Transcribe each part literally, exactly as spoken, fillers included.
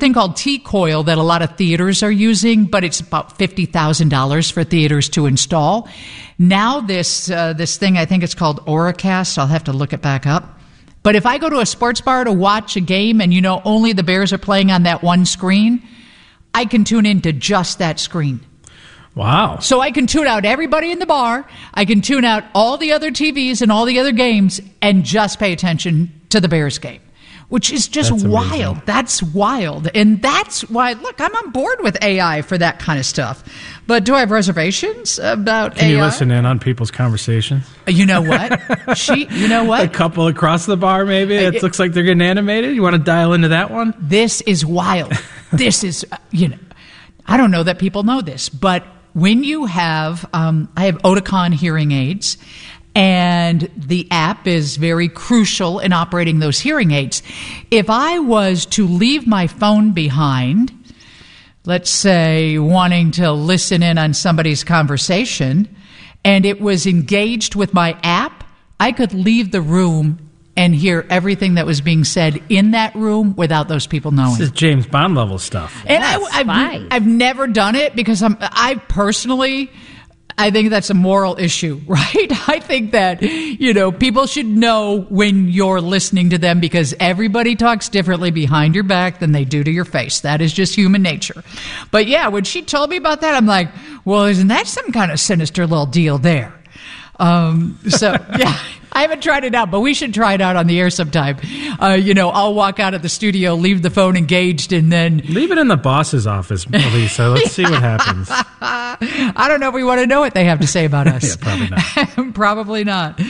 thing called T-Coil that a lot of theaters are using, but it's about fifty thousand dollars for theaters to install. Now this uh, this thing, I think it's called Auracast. I'll have to look it back up. But if I go to a sports bar to watch a game and, you know, only the Bears are playing on that one screen, I can tune into just that screen. Wow. So I can tune out everybody in the bar. I can tune out all the other T Vs and all the other games and just pay attention to the Bears game, which is just That's wild. amazing. That's wild. And that's why, look, I'm on board with A I for that kind of stuff. But do I have reservations about Can A I? you listen in on people's conversations? You know what? she, you know what? A couple across the bar, maybe. It, it looks like they're getting animated. You want to dial into that one? This is wild. This is, uh, you know, I don't know that people know this, but when you have, um, I have Oticon hearing aids, and the app is very crucial in operating those hearing aids. If I was to leave my phone behind, let's say wanting to listen in on somebody's conversation, and it was engaged with my app, I could leave the room and hear everything that was being said in that room without those people knowing. This is James Bond level stuff. And Yes, I, I've, spies. I've never done it because I'm, I personally, I think that's a moral issue, right? I think that, you know, people should know when you're listening to them because everybody talks differently behind your back than they do to your face. That is just human nature. But yeah, when she told me about that, I'm like, well, isn't that some kind of sinister little deal there? Um, so yeah, I haven't tried it out, but we should try it out on the air sometime. Uh, you know, I'll walk out of the studio, leave the phone engaged, and then Leave it in the boss's office, Lisa. Let's see what happens. I don't know if we want to know what they have to say about us. Yeah, probably not. Probably not.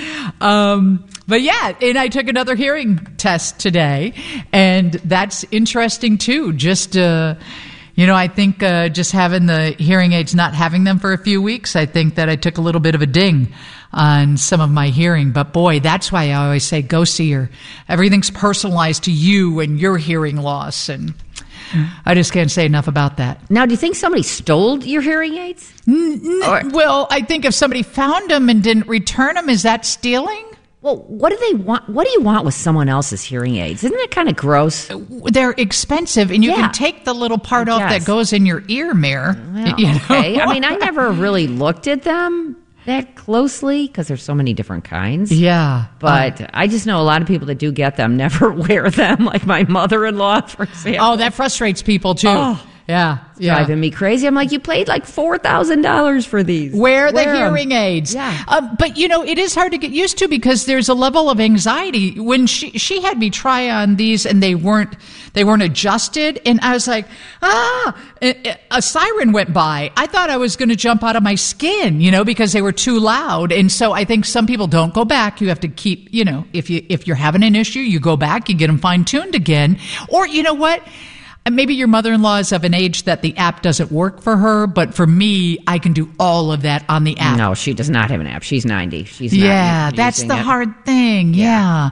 Um, but yeah, and I took another hearing test today, and that's interesting too. Just, uh, you know, I think uh, just having the hearing aids, not having them for a few weeks, I think that I took a little bit of a ding on some of my hearing. But boy, that's why I always say go see her. Everything's personalized to you and your hearing loss, and I just can't say enough about that. Now, do you think somebody stole your hearing aids? Or- Well, I think if somebody found them and didn't return them, is that stealing? Well, what do they want? What do you want with someone else's hearing aids? Isn't that kind of gross? They're expensive, and you Yeah. can take the little part I off guess. that goes in your ear mirror. Well, you know? okay. I mean, I never really looked at them that closely because there's so many different kinds. Yeah. But I just know a lot of people that do get them never wear them, like my mother-in-law, for example. Oh, that frustrates people, too. Oh. Yeah. Yeah. Driving me crazy. I'm like, you paid like four thousand dollars for these. Wear the Wear 'em. hearing aids. Yeah. Uh, but, you know, it is hard to get used to because there's a level of anxiety. When she she had me try on these and they weren't they weren't adjusted, and I was like, ah, a, a siren went by. I thought I was going to jump out of my skin, you know, because they were too loud. And so I think some people don't go back. You have to keep, you know, if you if you're having an issue, you go back, you get them fine-tuned again. Or, you know what? Maybe your mother-in-law is of an age that the app doesn't work for her, but for me, I can do all of that on the app. No, she does not have an app. She's ninety. She's Yeah, not that's using the it. hard thing. Yeah.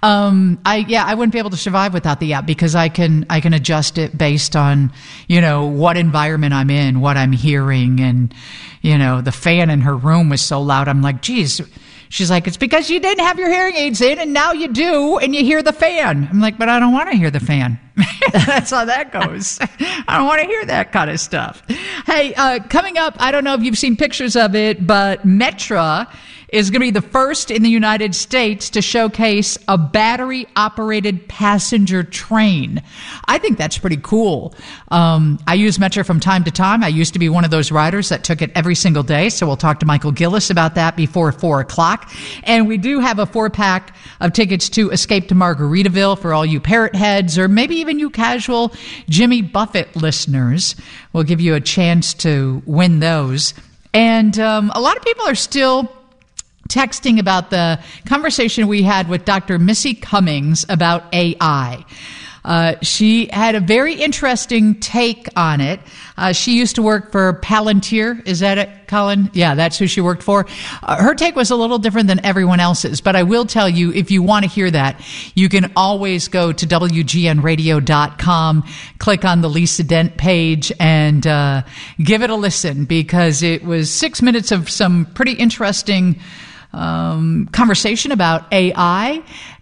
Um, I, yeah, I wouldn't be able to survive without the app because I can, I can adjust it based on, you know, what environment I'm in, what I'm hearing. And, you know, the fan in her room was so loud. I'm like, geez. She's like, it's because you didn't have your hearing aids in and now you do and you hear the fan. I'm like, but I don't want to hear the fan. That's how that goes. I don't want to hear that kind of stuff. Hey, uh, coming up, I don't know if you've seen pictures of it, but Metra is going to be the first in the United States to showcase a battery-operated passenger train. I think that's pretty cool. Um, I use Metra from time to time. I used to be one of those riders that took it every single day, so we'll talk to Michael Gillis about that before four o'clock. And we do have a four-pack of tickets to Escape to Margaritaville for all you parrot heads, or maybe even you casual Jimmy Buffett listeners. We'll give you a chance to win those. And um, a lot of people are still texting about the conversation we had with Doctor Missy Cummings about A I. Uh, she had a very interesting take on it. Uh, she used to work for Palantir. Is that it, Colin? Yeah, that's who she worked for. Uh, her take was a little different than everyone else's, but I will tell you, if you want to hear that, you can always go to W G N radio dot com, click on the Lisa Dent page, and uh, give it a listen, because it was six minutes of some pretty interesting um, conversation about A I.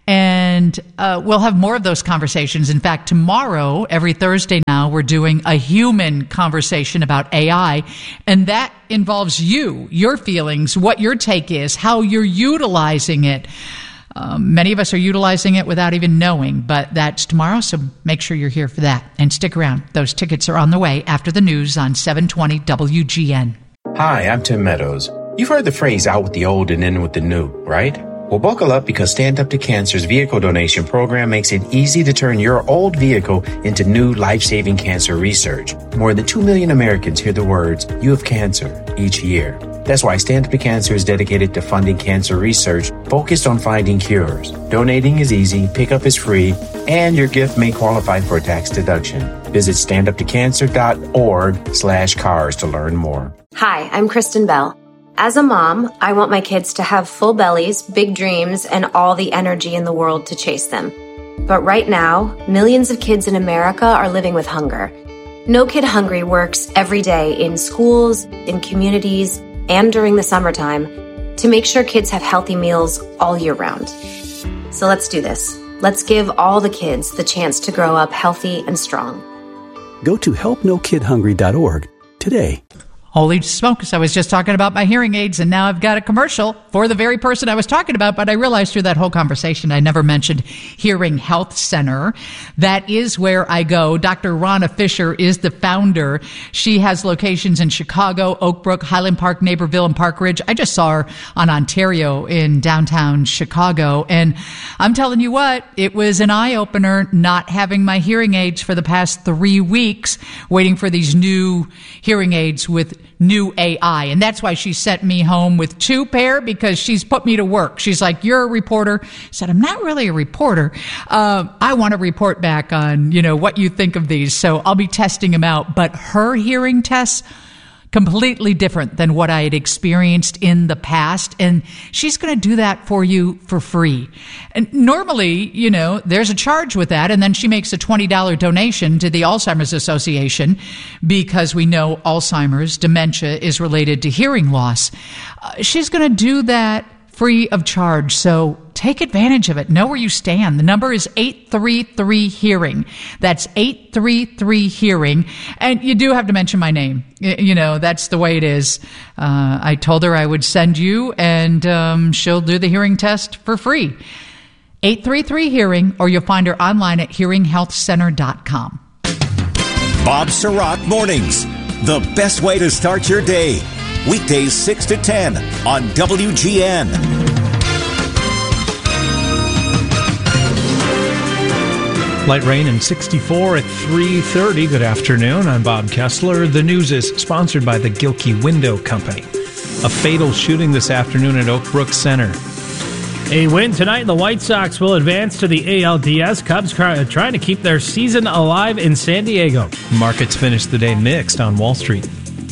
And uh, we'll have more of those conversations. In fact, tomorrow, every Thursday now, we're doing a human conversation about A I. And that involves you, your feelings, what your take is, how you're utilizing it. Um, many of us are utilizing it without even knowing, but that's tomorrow, so make sure you're here for that. And stick around. Those tickets are on the way after the news on seven twenty W G N. Hi, I'm Tim Meadows. You've heard the phrase out with the old and in with the new, right? Well, buckle up because Stand Up to Cancer's vehicle donation program makes it easy to turn your old vehicle into new life-saving cancer research. More than two million Americans hear the words, "You have cancer," each year. That's why Stand Up to Cancer is dedicated to funding cancer research focused on finding cures. Donating is easy, pickup is free, and your gift may qualify for a tax deduction. Visit standuptocancer.org slash cars to learn more. Hi, I'm Kristen Bell. As a mom, I want my kids to have full bellies, big dreams, and all the energy in the world to chase them. But right now, millions of kids in America are living with hunger. No Kid Hungry works every day in schools, in communities, and during the summertime to make sure kids have healthy meals all year round. So let's do this. Let's give all the kids the chance to grow up healthy and strong. Go to help no kid hungry dot org today. Holy smokes, I was just talking about my hearing aids, and now I've got a commercial for the very person I was talking about, but I realized through that whole conversation I never mentioned Hearing Health Center. That is where I go. Doctor Rana Fisher is the founder. She has locations in Chicago, Oak Brook, Highland Park, Naperville, and Park Ridge. I just saw her on Ontario in downtown Chicago, and I'm telling you what, it was an eye-opener not having my hearing aids for the past three weeks, waiting for these new hearing aids with new A I. And that's why she sent me home with two pair, because she's put me to work. She's like, "You're a reporter." I said, "I'm not really a reporter. Uh, I want to report back on, you know, what you think of these." So I'll be testing them out. But her hearing tests, completely different than what I had experienced in the past. And she's going to do that for you for free. And normally, you know, there's a charge with that. And then she makes a twenty dollars donation to the Alzheimer's Association, because we know Alzheimer's, dementia, is related to hearing loss. Uh, she's going to do that free of charge. So take advantage of it. Know where you stand. The number is eight three three hearing. That's eight three three hearing. And you do have to mention my name. You know, that's the way it is. Uh, I told her I would send you, and um, she'll do the hearing test for free. eight three three hearing, or you'll find her online at hearing health center dot com. Bob Sirott Mornings, the best way to start your day. Weekdays six to ten on W G N. Light rain and sixty-four at three thirty. Good afternoon. I'm Bob Kessler. The news is sponsored by the Gilkey Window Company. A fatal shooting this afternoon at Oak Brook Center. A win tonight, the White Sox will advance to the A L D S. Cubs trying to keep their season alive in San Diego. Markets finished the day mixed on Wall Street.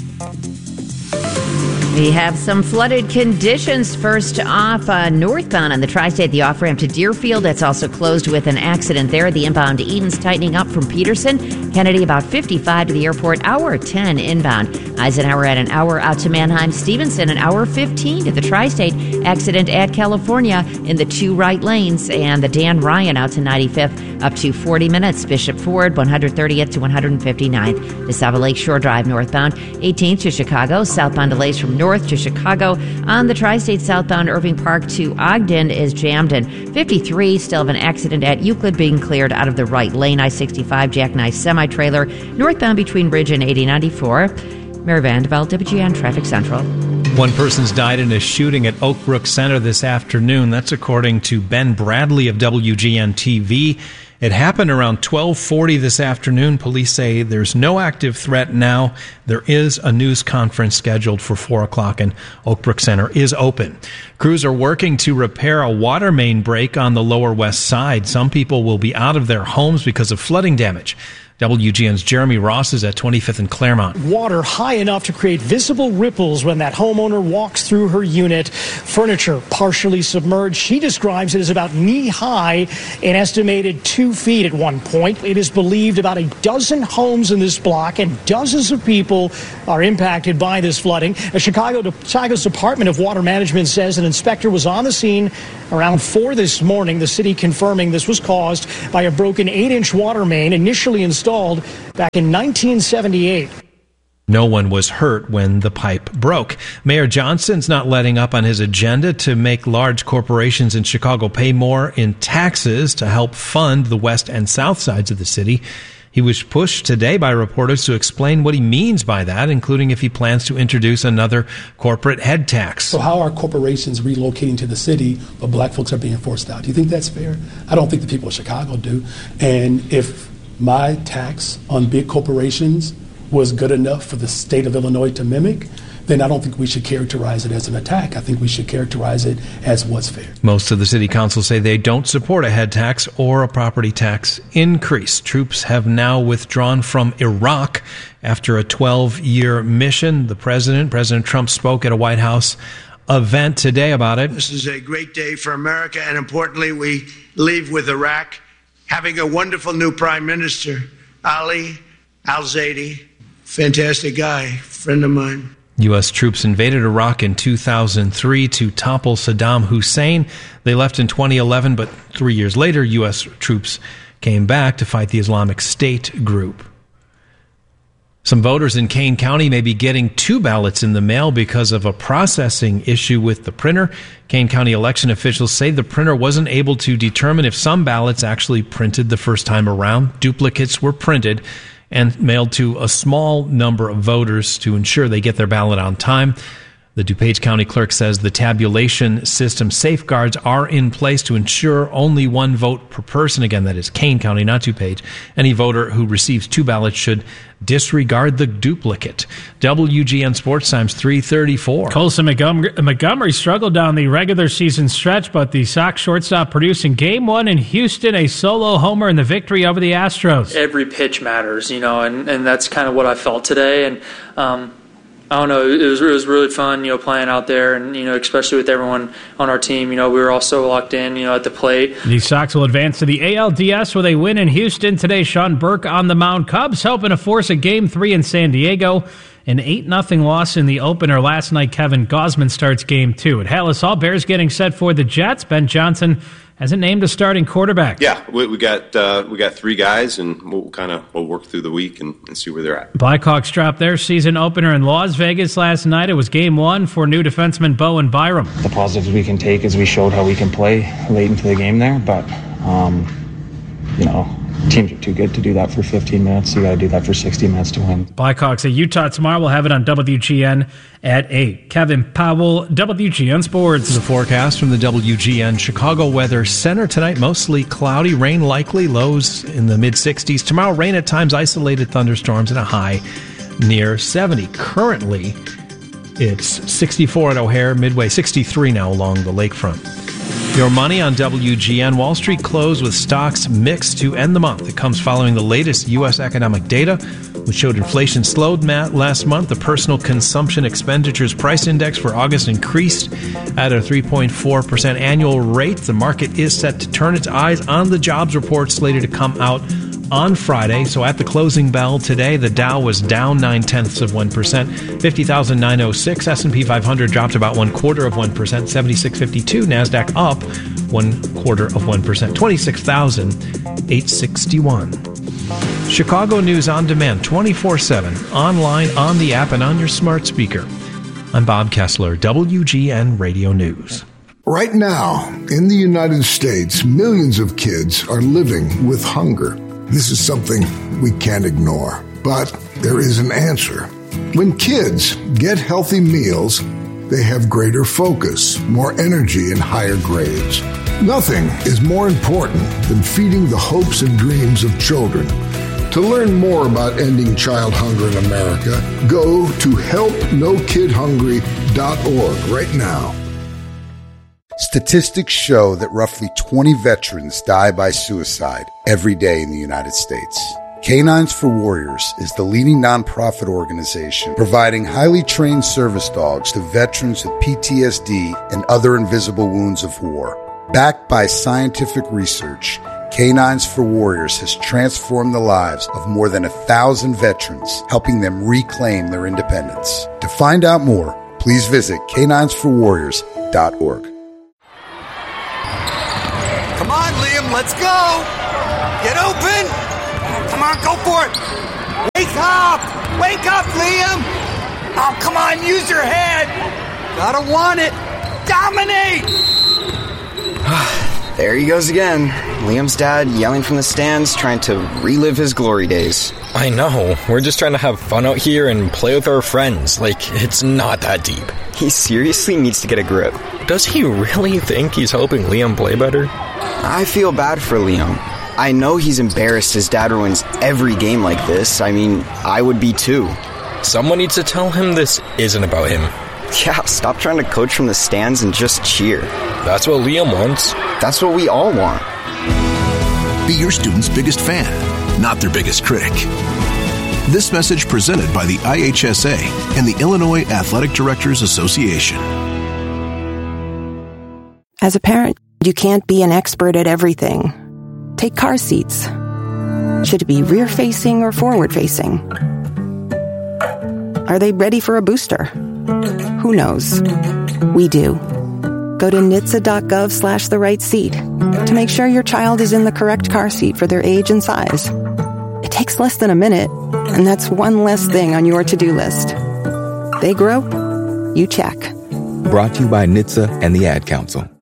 We have some flooded conditions. First off, uh, northbound on the Tri-State, the off-ramp to Deerfield. That's also closed with an accident there. The inbound to Eden's tightening up from Peterson. Kennedy about fifty-five to the airport. Hour ten inbound. Eisenhower at an hour out to Manheim. Stevenson an hour fifteen to the Tri-State. Accident at California in the two right lanes. And the Dan Ryan out to ninety-fifth up to forty minutes. Bishop Ford one hundred thirtieth to one hundred fifty-ninth. DeSava Lakeshore Drive northbound. eighteenth to Chicago. Southbound delays from north to Chicago. On the Tri-State southbound Irving Park to Ogden is jammed, and fifty-three still have an accident at Euclid being cleared out of the right lane. I sixty-five jackknife semi-trailer northbound between Ridge and eighty ninety-four. Mary Vandeveld, W G N Traffic Central. One person's died in a shooting at Oak Brook Center this afternoon. That's according to Ben Bradley of W G N T V. It happened around twelve forty this afternoon. Police say there's no active threat now. There is a news conference scheduled for four o'clock, and Oak Brook Center is open. Crews are working to repair a water main break on the Lower West Side. Some people will be out of their homes because of flooding damage. W G N's Jeremy Ross is at twenty-fifth and Claremont. Water high enough to create visible ripples when that homeowner walks through her unit. Furniture partially submerged. She describes it as about knee-high, an estimated two feet at one point. It is believed about a dozen homes in this block and dozens of people are impacted by this flooding. A Chicago, Chicago's Department of Water Management says an inspector was on the scene around four this morning. The city confirming this was caused by a broken eight-inch water main initially installed back in nineteen seventy-eight. No one was hurt when the pipe broke. Mayor Johnson's not letting up on his agenda to make large corporations in Chicago pay more in taxes to help fund the west and south sides of the city. He was pushed today by reporters to explain what he means by that, including if he plans to introduce another corporate head tax. So how are corporations relocating to the city, but black folks are being forced out? Do you think that's fair? I don't think the people of Chicago do. And if my tax on big corporations was good enough for the state of Illinois to mimic, then I don't think we should characterize it as an attack. I think we should characterize it as what's fair. Most of the city council say they don't support a head tax or a property tax increase. Troops have now withdrawn from Iraq after a twelve-year mission. The president, President Trump, spoke at a White House event today about it. This is a great day for America, and importantly, we leave with Iraq having a wonderful new prime minister, Ali Al-Zaidi. Fantastic guy, friend of mine. U S troops invaded Iraq in two thousand three to topple Saddam Hussein. They left in twenty eleven, but three years later, U S troops came back to fight the Islamic State group. Some voters in Kane County may be getting two ballots in the mail because of a processing issue with the printer. Kane County election officials say the printer wasn't able to determine if some ballots actually printed the first time around. Duplicates were printed and mailed to a small number of voters to ensure they get their ballot on time. The DuPage County clerk says the tabulation system safeguards are in place to ensure only one vote per person. Again, that is Kane County, not DuPage. Any voter who receives two ballots should disregard the duplicate. W G N Sports Times three thirty-four. Colson Montgomery, Montgomery struggled down the regular season stretch, but the Sox shortstop produced in Game one in Houston, a solo homer in the victory over the Astros. Every pitch matters, you know, and, and that's kind of what I felt today. And um, I don't know, it was, it was really fun, you know, playing out there, and, you know, especially with everyone on our team. You know, we were all so locked in, you know, at the plate. The Sox will advance to the A L D S with a win in Houston today. Sean Burke on the mound. Cubs helping to force a game three in San Diego. An eight nothing loss in the opener last night. Kevin Gausman starts game two. At Halas Hall, Bears getting set for the Jets. Ben Johnson hasn't named a starting quarterback. Yeah, we, we got uh, we got three guys, and we'll kind of we'll work through the week and, and see where they're at. Blackhawks dropped their season opener in Las Vegas last night. It was game one for new defenseman Bowen Byram. The positives we can take is we showed how we can play late into the game there, but um, you know, teams are too good to do that for fifteen minutes. You got to do that for sixty minutes to win. Blackhawks at Utah tomorrow. We'll have it on W G N at eight. Kevin Powell, W G N Sports. The forecast from the W G N Chicago Weather Center tonight, mostly cloudy, rain likely, lows in the mid-sixties. Tomorrow, rain at times, isolated thunderstorms, and a high near seventy. Currently, it's sixty-four at O'Hare, Midway, sixty-three now along the lakefront. Your money on W G N. Wall Street closed with stocks mixed to end the month. It comes following the latest U S economic data, which showed inflation slowed last month. The Personal Consumption Expenditures Price Index for August increased at a three point four percent annual rate. The market is set to turn its eyes on the jobs report slated to come out on Friday. So at the closing bell today, the Dow was down nine-tenths of one percent, fifty thousand nine hundred six. S and P five hundred dropped about one-quarter of one percent, seventy-six fifty-two. NASDAQ up one-quarter of one percent, twenty-six thousand eight hundred sixty-one. Chicago News on Demand, twenty-four seven, online, on the app, and on your smart speaker. I'm Bob Kessler, W G N Radio News. Right now, in the United States, millions of kids are living with hunger. This is something we can't ignore, but there is an answer. When kids get healthy meals, they have greater focus, more energy, and higher grades. Nothing is more important than feeding the hopes and dreams of children. To learn more about ending child hunger in America, go to help no kid hungry dot org right now. Statistics show that roughly twenty veterans die by suicide every day in the United States. Canines for Warriors is the leading nonprofit organization providing highly trained service dogs to veterans with P T S D and other invisible wounds of war. Backed by scientific research, Canines for Warriors has transformed the lives of more than a thousand veterans, helping them reclaim their independence. To find out more, please visit canines for warriors dot org. Come on, Liam, let's go! Get open! Come on, go for it! Wake up! Wake up, Liam! Oh, come on, use your head! Gotta want it! Dominate! There he goes again. Liam's dad yelling from the stands, trying to relive his glory days. I know. We're just trying to have fun out here and play with our friends. Like, it's not that deep. He seriously needs to get a grip. Does he really think he's helping Liam play better? I feel bad for Liam. I know he's embarrassed his dad ruins every game like this. I mean, I would be too. Someone needs to tell him this isn't about him. Yeah, stop trying to coach from the stands and just cheer. That's what Liam wants. That's what we all want. Be your student's biggest fan, not their biggest critic. This message presented by the I H S A and the Illinois Athletic Directors Association. As a parent, you can't be an expert at everything. Take car seats. Should it be rear-facing or forward-facing? Are they ready for a booster? Who knows? We do. Go to N H T S A dot gov slash the right seat to make sure your child is in the correct car seat for their age and size. It takes less than a minute, and that's one less thing on your to-do list. They grow, you check. Brought to you by N H T S A and the Ad Council.